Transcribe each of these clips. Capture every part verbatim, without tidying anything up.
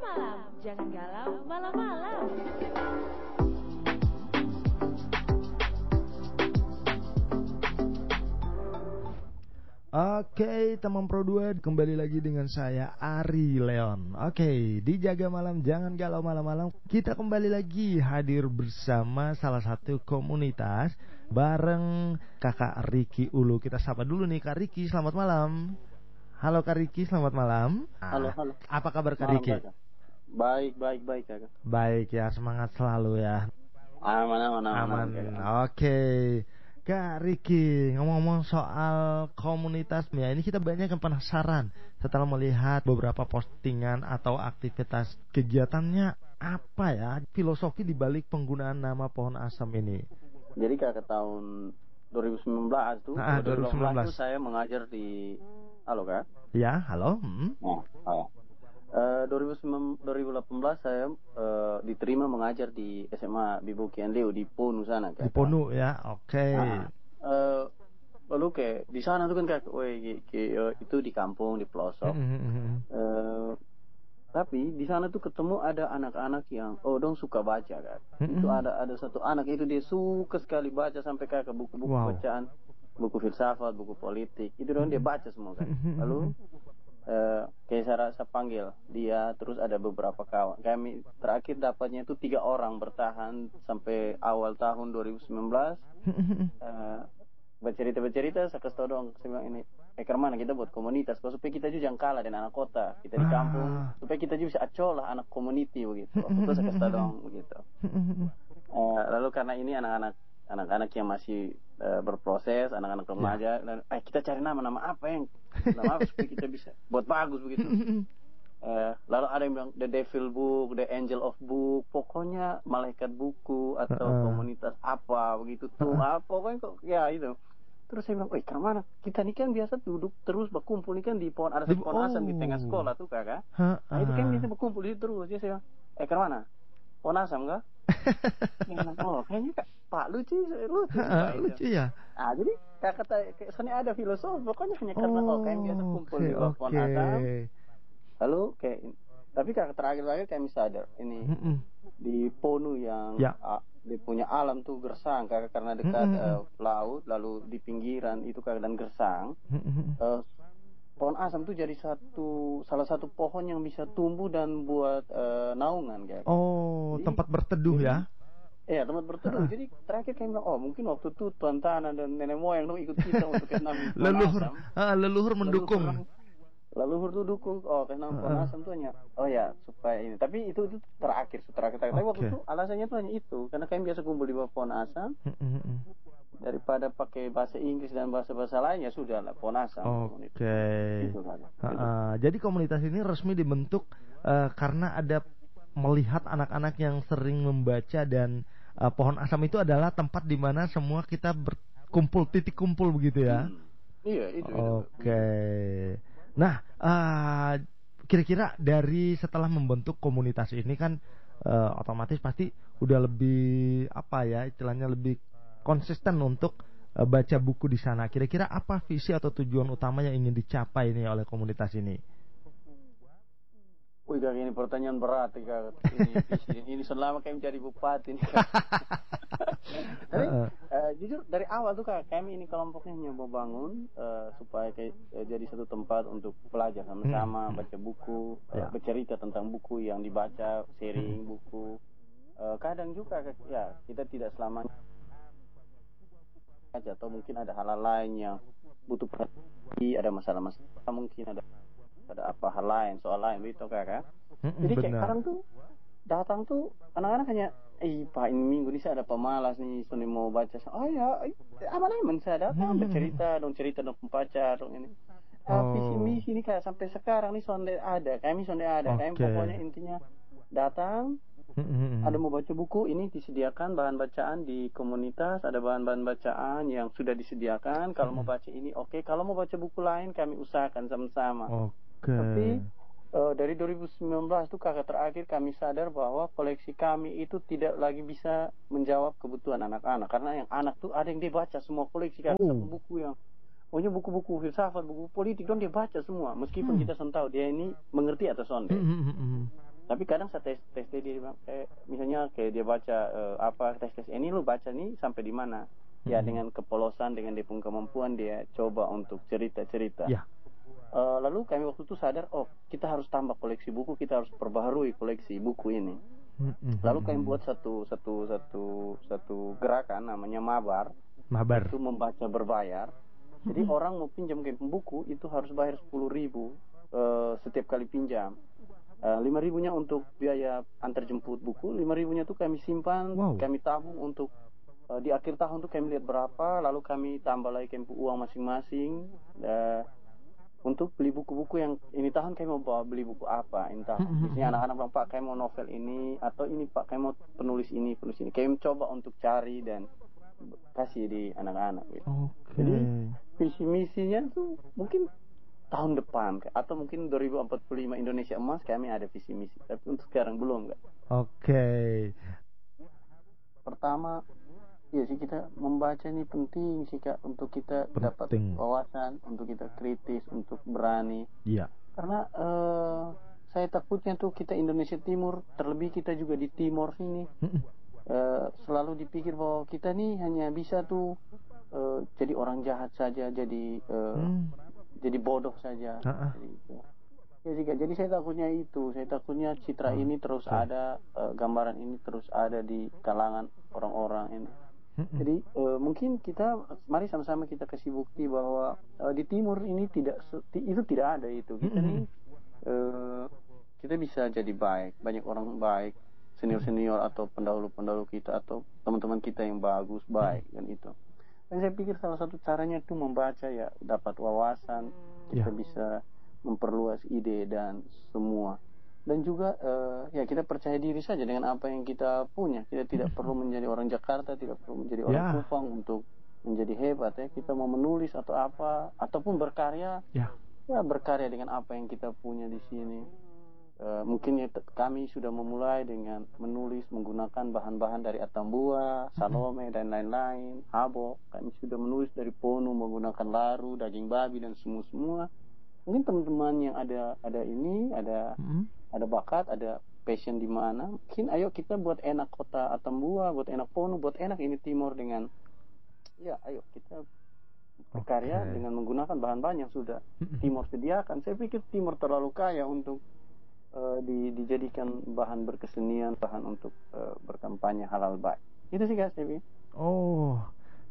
malam, jangan galau malam-malam. Oke, teman Pro dua, kembali lagi dengan saya Ari Leon. Oke, di Jaga Malam Jangan Galau Malam-Malam, kita kembali lagi hadir bersama salah satu komunitas bareng Kakak Riki Ulu. Kita sapa dulu nih Kak Riki, selamat malam. Halo Kak Riki, selamat malam. Halo, halo. Apa kabar Kak Malam, Riki? Kakak. Baik, baik, baik, Kakak. Baik ya, semangat selalu ya. Aman, aman, aman. Aman. aman Oke. Kak Riki, ngomong-ngomong soal komunitas ya, ini kita banyak yang penasaran setelah melihat beberapa postingan atau aktivitas kegiatannya apa ya filosofi dibalik penggunaan nama pohon asam ini. Jadi Kakak tahun dua ribu sembilan belas tuh, Ah, dua ribu sembilan belas tuh saya mengajar di, halo Kak? Ya, halo. Hmm. Nah, oh. Uh, dua ribu delapan belas saya uh, diterima mengajar di S M A Bibo Kian Leo di Ponu sana, Kak. Di Ponu ya, oke. Okay. Nah, uh, lalu kayak di sana tuh kan Kak, weh, kayak, itu di kampung di pelosok. Mm-hmm. uh, Tapi di sana tuh ketemu ada anak-anak yang oh dong suka baca kan. Mm-hmm. Itu ada ada satu anak itu dia suka sekali baca sampai kayak ke buku-buku wow. bacaan, buku filsafat, buku politik. Itu dong mm-hmm. dia baca semua kan. Lalu uh, kayak saya rasa panggil dia, terus ada beberapa kawan. Kami terakhir dapatnya itu tiga orang bertahan sampai awal tahun dua ribu sembilan belas. uh, Bercerita-bercerita, saya kasih tau dong, saya bilang ini, eh kemana kita buat komunitas, supaya kita juga jangan kalah dengan anak kota, kita di kampung, supaya kita juga bisa acol lah anak community begitu. Waktu itu saya kasih tau dong begitu. Uh, lalu karena ini anak-anak anak-anak yang masih uh, berproses, anak-anak remaja, dan eh kita cari nama-nama apa yang, nama apa supaya kita bisa buat bagus begitu. Uh, lalu ada yang bilang The Devil Book, The Angel of Book, pokoknya malaikat buku atau uh, komunitas apa begitu tuh, uh, apa pokoknya kok ya itu. Terus saya bilang, eh kemana? Kita nih kan biasa duduk terus berkumpul nih kan di pohon, ada satu pohon oh. asam di tengah sekolah tuh kakak. Uh, uh. Nah itu kan biasa berkumpul di terus. Jadi saya bilang, eh kemana? Pohon asam kah? Bilang, oh kayaknya kak, Pak lucu, lucu, uh, lucu ya. Ah jadi kakak kata, soalnya ada filosofi, pokoknya hanya karena oh, oh kayak biasa kumpul okay, di bawah pohon okay. asam. Lalu kayak, tapi kakak terakhir-terakhir kami sadar ini mm-mm. di Ponu yang ya. uh, dia punya alam tuh gersang kakak karena dekat uh, laut, lalu di pinggiran itu kakak dan gersang. Uh, pohon asam tuh jadi satu salah satu pohon yang bisa tumbuh dan buat uh, naungan kakak. Oh, jadi, tempat berteduh jadi, ya? Iya tempat berteduh. Jadi terakhir kami bilang, oh mungkin waktu itu tuan tanah dan nenek moyang tuh ikut kita untuk kenam leluhur, ah, leluhur mendukung. Leluhur, Lalu hurdu dukung, oh kenapa pohon asam tuh hanya, oh ya supaya ini. Tapi itu itu terakhir, terakhir. terakhir. Okay. Tapi waktu itu alasannya tuh hanya itu, karena kami biasa kumpul di bawah pohon asam. Daripada pakai bahasa Inggris dan bahasa-bahasa lain ya sudah lah pohon asam. Oke. Okay. Gitu, kan. uh, jadi komunitas ini resmi dibentuk uh, karena ada melihat anak-anak yang sering membaca dan uh, pohon asam itu adalah tempat di mana semua kita berkumpul, titik kumpul begitu ya. Hmm. Iya itu. Oke. Okay. Nah, uh, kira-kira dari setelah membentuk komunitas ini kan uh, otomatis pasti udah lebih apa ya, istilahnya lebih konsisten untuk uh, baca buku di sana. Kira-kira apa visi atau tujuan utama yang ingin dicapai nih oleh komunitas ini? Wih, kak, ini pertanyaan berat, kak. Ini, ini, ini selama kami jadi bupati nih, kak. Tapi, uh, uh, jujur dari awal tuh kak, kami ini kelompoknya nyoba bangun uh, supaya kayak, uh, jadi satu tempat untuk belajar sama-sama, hmm. baca buku, uh, ya. bercerita tentang buku yang dibaca, sharing hmm. buku. Uh, kadang juga, ya kita tidak selamanya aja, atau mungkin ada hal lain yang butuh perhatian, ada masalah-masalah, mungkin ada ada apa hal lain, soal lain begitu kakak. Mm-mm, jadi kayak sekarang tuh datang tuh anak-anak hanya eh pak ini minggu ini saya ada pemalas nih Sony mau baca, oh ya apa namanya saya datang mm-hmm. bercerita dong cerita dong pacar dong ini tapi oh. sini sini kayak sampai sekarang nih sonde ada kami sonde ada okay. kami pokoknya intinya datang mm-hmm. ada mau baca buku ini disediakan bahan bacaan di komunitas, ada bahan-bahan bacaan yang sudah disediakan kalau mm-hmm. mau baca ini oke okay. Kalau mau baca buku lain kami usahakan sama-sama. Okay. Tapi uh, dari dua ribu sembilan belas tuh kakak terakhir kami sadar bahwa koleksi kami itu tidak lagi bisa menjawab kebutuhan anak-anak, karena yang anak tuh ada yang dia baca semua koleksi kakak, oh. buku yang pokoknya buku-buku filsafat, buku politik dong dia baca semua meskipun hmm. kita tahu dia ini mengerti atau sonde. Hmm, hmm, hmm. Tapi kadang saya tes tes dia bilang, eh, misalnya kayak dia baca eh, apa tes tes ini lu baca nih sampai di mana? Ya Mm-mm. dengan kepolosan, dengan dia punya kemampuan dia coba untuk cerita-cerita. Ya. Uh, lalu kami waktu itu sadar, oh kita harus tambah koleksi buku, kita harus perbaharui koleksi buku ini. Mm-mm. Lalu kami buat satu satu satu satu gerakan namanya Mabar. Mabar. Itu membaca berbayar. Jadi Mm-mm. orang mau pinjam ke buku itu harus bayar sepuluh ribu uh, setiap kali pinjam. Lima uh, ribunya untuk biaya antar jemput buku, lima ribunya tuh kami simpan, Wow. kami tabung untuk uh, di akhir tahun tuh kami lihat berapa, lalu kami tambah lagi kami uang masing-masing uh, untuk beli buku-buku yang ini tahun kami mau bawa beli buku apa ini tahun. Misalnya anak-anak bilang, Pak kami mau novel ini, atau ini Pak kami mau penulis ini, penulis ini. Kami coba untuk cari dan kasih di anak-anak gitu. Okay. Jadi visi misinya tuh mungkin tahun depan atau mungkin dua ribu empat puluh lima Indonesia emas kami ada visi misi, tapi untuk sekarang belum enggak. Oke. Okay. Pertama, ya sih kita membaca ini penting sih Kak untuk kita penting. dapat wawasan, untuk kita kritis, untuk berani. Iya. Karena uh, saya takutnya tuh kita Indonesia Timur, terlebih kita juga di Timur sini, uh, selalu dipikir bahwa kita nih hanya bisa tuh uh, jadi orang jahat saja, jadi uh, hmm. jadi bodoh saja. Jadi, ya sih, jadi saya takutnya itu, saya takutnya citra hmm. ini terus okay. ada, uh, gambaran ini terus ada di kalangan orang-orang ini. Hmm. Jadi uh, mungkin kita, mari sama-sama kita kasih bukti bahwa uh, di Timur ini tidak itu tidak ada itu. Kita hmm. nih uh, kita bisa jadi baik, banyak orang baik, senior-senior atau pendahulu-pendahulu kita atau teman-teman kita yang bagus, baik hmm. dan itu. Dan saya pikir salah satu caranya itu membaca ya, dapat wawasan, kita yeah. bisa memperluas ide dan semua. Dan juga uh, ya kita percaya diri saja dengan apa yang kita punya. Kita tidak perlu menjadi orang Jakarta, tidak perlu menjadi orang yeah. Kupang untuk menjadi hebat ya. Kita mau menulis atau apa, ataupun berkarya, yeah. ya berkarya dengan apa yang kita punya di sini. Uh, mungkin ya, kami sudah memulai dengan menulis menggunakan bahan-bahan dari Atambua, Salome dan lain-lain, Habo. Kami sudah menulis dari Ponu menggunakan laru, daging babi dan semua-semua. Mungkin teman-teman yang ada ada ini, ada mm-hmm. ada bakat, ada passion di mana. Mungkin ayo kita buat enak kota Atambua, buat enak Ponu, buat enak ini Timur dengan ya ayo kita berkarya okay. dengan menggunakan bahan-bahan yang sudah mm-hmm. Timur sediakan. Saya pikir Timur terlalu kaya untuk Uh, di, dijadikan bahan berkesenian, bahan untuk uh, berkampanye halal baik. Itu sih guys, Devi. Oh,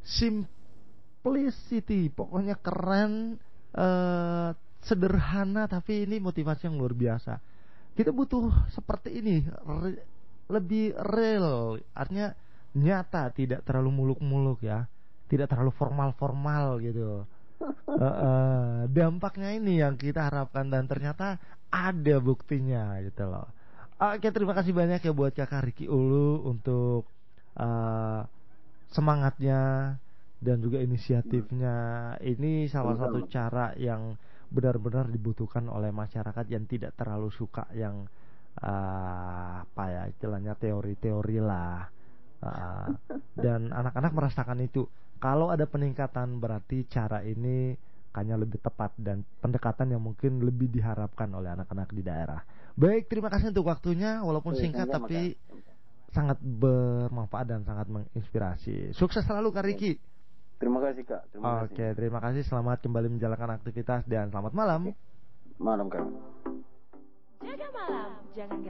simplicity, pokoknya keren, uh, sederhana, tapi ini motivasi yang luar biasa. Kita butuh seperti ini, re, lebih real, artinya nyata, tidak terlalu muluk-muluk ya, tidak terlalu formal-formal gitu. Uh, uh, dampaknya ini yang kita harapkan dan ternyata ada buktinya gitu loh. Oke, terima kasih banyak ya buat Kakak Ricky Ulu untuk uh, semangatnya dan juga inisiatifnya. Ini salah satu cara yang benar-benar dibutuhkan oleh masyarakat yang tidak terlalu suka yang uh, apa ya istilahnya teori-teori lah. Uh, dan anak-anak merasakan itu. Kalau ada peningkatan berarti cara ini kayaknya lebih tepat dan pendekatan yang mungkin lebih diharapkan oleh anak-anak di daerah. Baik, terima kasih untuk waktunya walaupun singkat ya, tapi maka. sangat bermanfaat dan sangat menginspirasi. Sukses selalu Kak Ricky. Terima kasih Kak. Terima Oke, kasih. terima kasih. Selamat kembali menjalankan aktivitas dan selamat malam. Malam Kak. Jaga malam, jangan